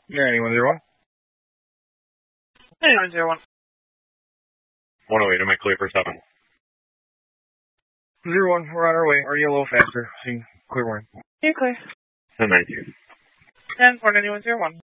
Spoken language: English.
Yeah, 9101. 9101. 108, am I clear for 7? 01, we're on our way. Already a little faster. See, clear warning. You're clear. 1092. 10 for 9101.